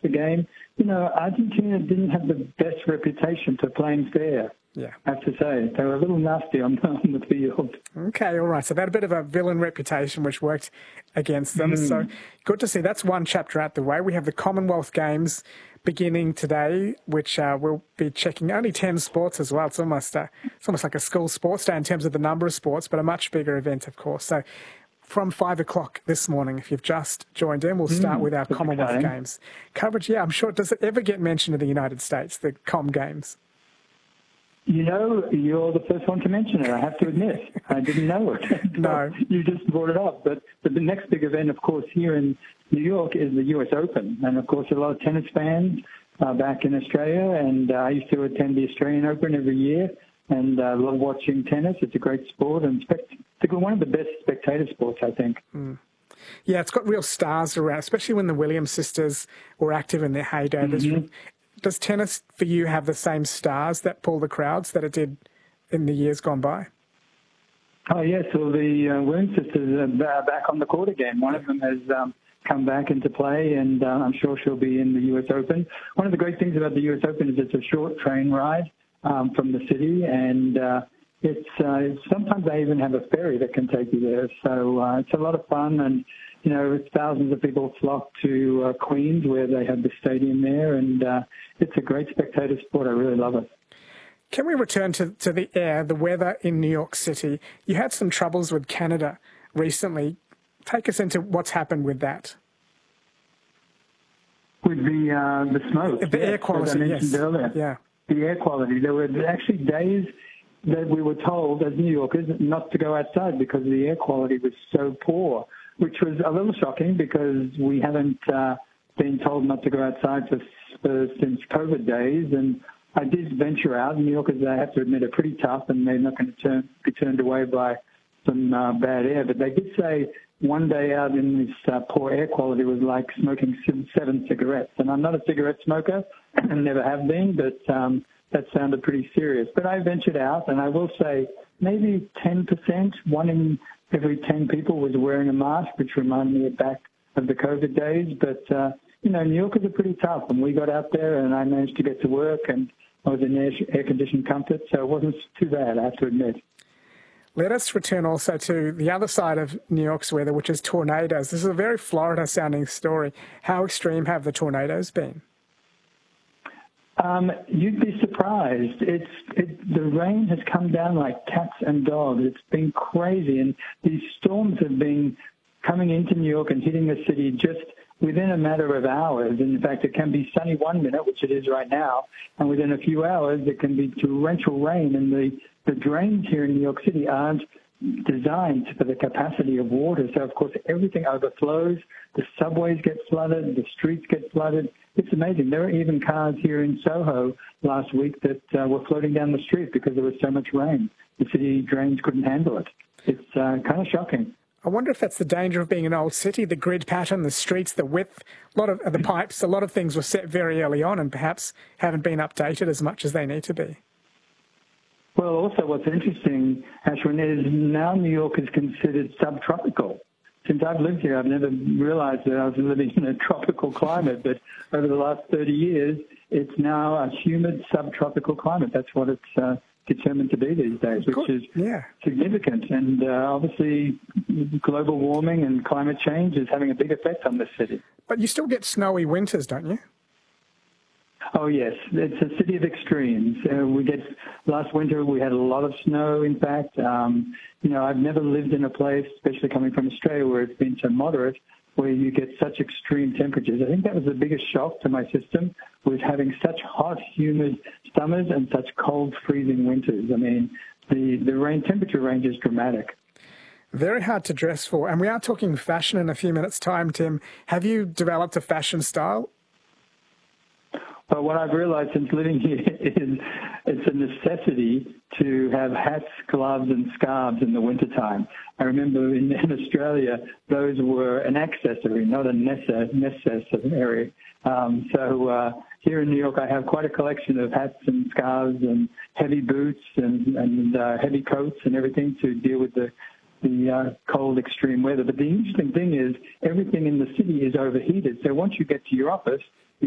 the game. Argentina didn't have the best reputation for playing fair. Yeah. I have to say. They were a little nasty on the field. Okay, all right. So they had a bit of a villain reputation, which worked against them. So good to see. That's one chapter out the way. We have the Commonwealth Games beginning today, which we'll be checking. Only 10 sports as well. It's almost like a school sports day in terms of the number of sports, but a much bigger event, of course. So from 5 o'clock this morning, if you've just joined in, we'll start with our Commonwealth Games coverage. Yeah, I'm sure. Does it ever get mentioned in the United States, the Com Games? You're the first one to mention it, I have to admit. I didn't know it. No. You just brought it up. But the next big event, of course, here in New York is the US Open. And, of course, a lot of tennis fans back in Australia. And I used to attend the Australian Open every year. And I love watching tennis. It's a great sport and one of the best spectator sports, I think. Yeah, it's got real stars around, especially when the Williams sisters were active in their heyday. Does tennis for you have the same stars that pull the crowds that it did in the years gone by? Oh, yes. Well, the Williams sisters are back on the court again. One of them has come back into play, and I'm sure she'll be in the US Open. One of the great things about the US Open is it's a short train ride from the city, and it's sometimes they even have a ferry that can take you there. So it's a lot of fun, and thousands of people flock to Queens, where they have the stadium there, and it's a great spectator sport. I really love it. Can we return to the weather in New York City? You had some troubles with Canada recently. Take us into what's happened with that. With the smoke. The air quality, as I mentioned earlier. Yeah. The air quality. There were actually days that we were told as New Yorkers not to go outside because the air quality was so poor, which was a little shocking because we haven't been told not to go outside since COVID days. And I did venture out. New Yorkers, I have to admit, are pretty tough, and they're not going to be turned away by some bad air. But they did say one day out in this poor air quality was like smoking 7 cigarettes. And I'm not a cigarette smoker and never have been, but that sounded pretty serious. But I ventured out, and I will say maybe 10%, one in every 10 people was wearing a mask, which reminded me back of the COVID days. But, New Yorkers are pretty tough, and we got out there, and I managed to get to work, and I was in air-conditioned comfort, so it wasn't too bad, I have to admit. Let us return also to the other side of New York's weather, which is tornadoes. This is a very Florida-sounding story. How extreme have the tornadoes been? You'd be surprised. The rain has come down like cats and dogs. It's been crazy, and these storms have been coming into New York and hitting the city just within a matter of hours. And in fact, it can be sunny 1 minute, which it is right now, and within a few hours, it can be torrential rain. And the drains here in New York City aren't designed for the capacity of water. So, of course, everything overflows. The subways get flooded. The streets get flooded. It's amazing. There were even cars here in Soho last week that were floating down the street because there was so much rain. The city drains couldn't handle it. It's kind of shocking. I wonder if that's the danger of being an old city, the grid pattern, the streets, the width, a lot of the pipes, a lot of things were set very early on and perhaps haven't been updated as much as they need to be. Well, also what's interesting, Ashwin, is now New York is considered subtropical. Since I've lived here, I've never realized that I was living in a tropical climate, but over the last 30 years, it's now a humid subtropical climate. That's what it's determined to be these days, which is significant. And obviously, global warming and climate change is having a big effect on this city. But you still get snowy winters, don't you? Oh, yes. It's a city of extremes. Last winter, we had a lot of snow, in fact. I've never lived in a place, especially coming from Australia, where it's been so moderate, where you get such extreme temperatures. I think that was the biggest shock to my system, was having such hot, humid summers and such cold, freezing winters. I mean, the rain temperature range is dramatic. Very hard to dress for. And we are talking fashion in a few minutes' time, Tim. Have you developed a fashion style? But what I've realized since living here is it's a necessity to have hats, gloves, and scarves in the wintertime. I remember in Australia, those were an accessory, not a necessary. So here in New York, I have quite a collection of hats and scarves and heavy boots and heavy coats and everything to deal with the cold, extreme weather. But the interesting thing is everything in the city is overheated. So once you get to your office,